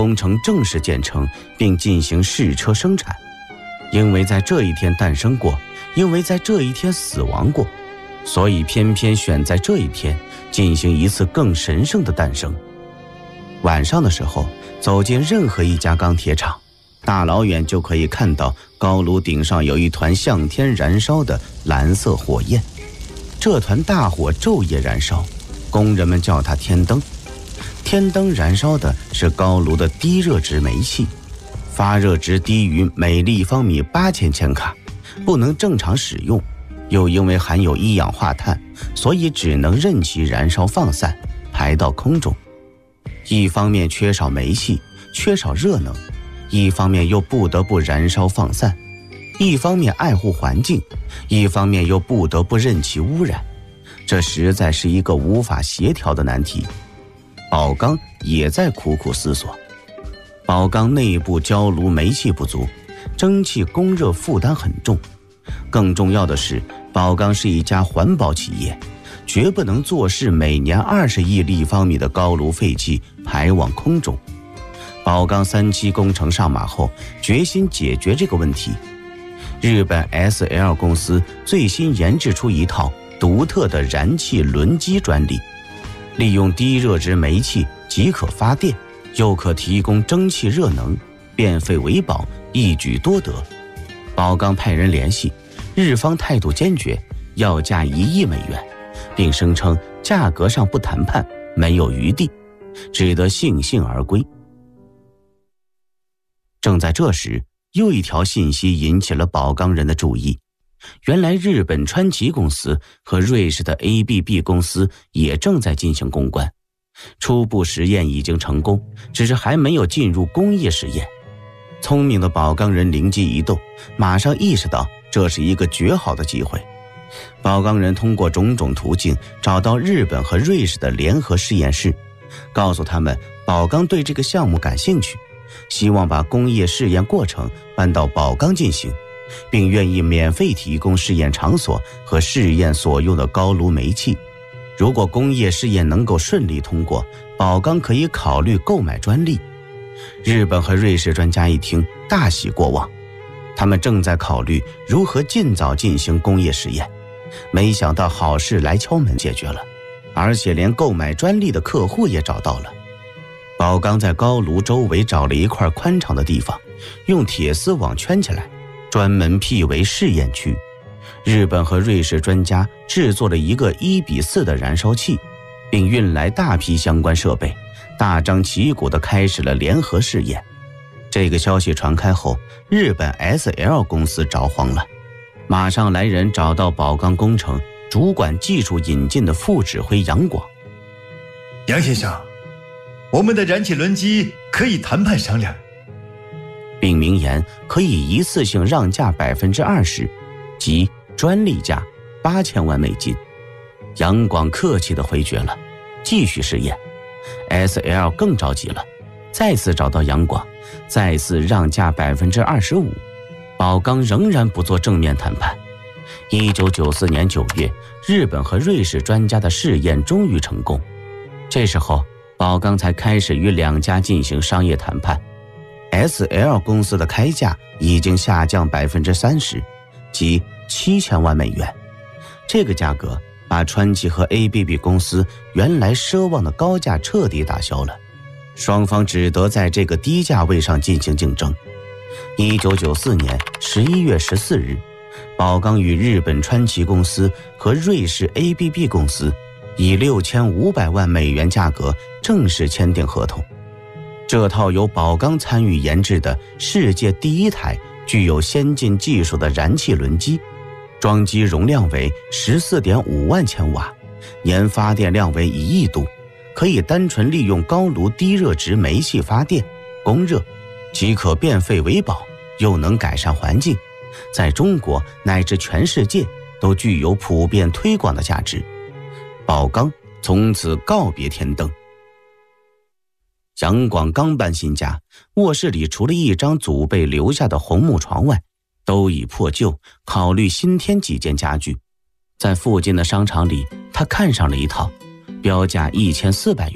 工程正式建成并进行试车生产。因为在这一天诞生过，因为在这一天死亡过，所以偏偏选在这一天进行一次更神圣的诞生。晚上的时候，走进任何一家钢铁厂，大老远就可以看到高炉顶上有一团向天燃烧的蓝色火焰。这团大火昼夜燃烧，工人们叫它天灯。天灯燃烧的是高炉的低热值煤气，发热值低于每立方米8000千卡，不能正常使用，又因为含有一氧化碳，所以只能任其燃烧放散，排到空中。一方面缺少煤气，缺少热能，一方面又不得不燃烧放散，一方面爱护环境，一方面又不得不任其污染，这实在是一个无法协调的难题。宝钢也在苦苦思索。宝钢内部焦炉煤气不足，蒸汽供热负担很重。更重要的是，宝钢是一家环保企业，绝不能坐视每年20亿立方米的高炉废气排往空中。宝钢3期工程上马后，决心解决这个问题。日本 SL 公司最新研制出一套独特的燃气轮机专利，利用低热值煤气即可发电，又可提供蒸汽热能，变废为宝，一举多得。宝钢派人联系，日方态度坚决，要价1亿美元，并声称价格上不谈判，没有余地，只得悻悻而归。正在这时，又一条信息引起了宝钢人的注意。原来日本川崎公司和瑞士的 ABB 公司也正在进行攻关，初步实验已经成功，只是还没有进入工业实验。聪明的宝钢人灵机一动，马上意识到这是一个绝好的机会。宝钢人通过种种途径找到日本和瑞士的联合实验室，告诉他们宝钢对这个项目感兴趣，希望把工业试验过程搬到宝钢进行，并愿意免费提供试验场所和试验所用的高炉煤气。如果工业试验能够顺利通过，宝钢可以考虑购买专利。日本和瑞士专家一听，大喜过望，他们正在考虑如何尽早进行工业实验。没想到好事来敲门，解决了，而且连购买专利的客户也找到了。宝钢在高炉周围找了一块宽敞的地方，用铁丝网圈起来，专门辟为试验区。日本和瑞士专家制作了一个1:4的燃烧器，并运来大批相关设备，大张旗鼓地开始了联合试验。这个消息传开后，日本 SL 公司着慌了，马上来人找到宝钢工程主管技术引进的副指挥杨广。 杨先生，我们的燃气轮机可以谈判商量， 并明言可以一次性让价 20%， 即专利价8000万美金。杨广客气地回绝了，继续试验。SL 更着急了，再次找到杨广，再次让价 25%。宝钢仍然不做正面谈判。1994年9月，日本和瑞士专家的试验终于成功。这时候，宝钢才开始与两家进行商业谈判。SL 公司的开价已经下降 30%， 即7000万美元。这个价格把川崎和 ABB 公司原来奢望的高价彻底打消了，双方只得在这个低价位上进行竞争。1994年11月14日，宝钢与日本川崎公司和瑞士 ABB 公司以6500万美元价格正式签订合同。这套由宝钢参与研制的世界第一台具有先进技术的燃气轮机，装机容量为 14.5万千瓦，年发电量为1亿度，可以单纯利用高炉低热值煤气发电供热，即可变废为宝，又能改善环境，在中国乃至全世界都具有普遍推广的价值。宝钢从此告别天灯。杨广刚搬新家，卧室里除了一张祖辈留下的红木床外，都已破旧，考虑新添几件家具。在附近的商场里，他看上了一套，标价1400元。